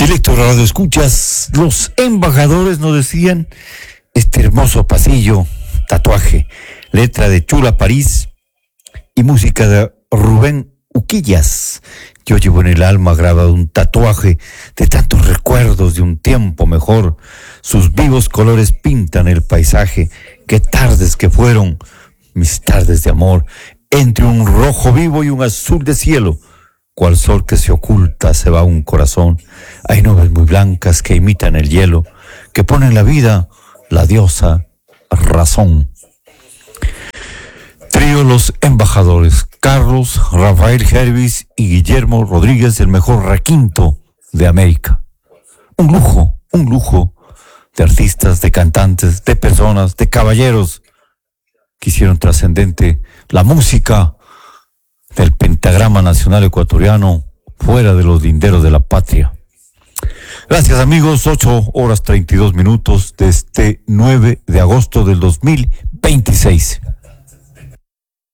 Selecto Radio Escuchas, los embajadores nos decían este hermoso pasillo, tatuaje, letra de Chula París y música de Rubén Uquillas. Yo llevo en el alma grabado un tatuaje de tantos recuerdos de un tiempo mejor. Sus vivos colores pintan el paisaje. Qué tardes que fueron mis tardes de amor, entre un rojo vivo y un azul de cielo. Cual sol que se oculta se va un corazón. Hay nubes muy blancas que imitan el hielo, que ponen la vida la diosa razón. Trío Los Embajadores, Carlos, Rafael Hervis y Guillermo Rodríguez, el mejor requinto de América. Un lujo de artistas, de cantantes, de personas, de caballeros que hicieron trascendente la música del pentagrama nacional ecuatoriano fuera de los linderos de la patria. Gracias amigos, 8:32 de este 9 de agosto del 2026.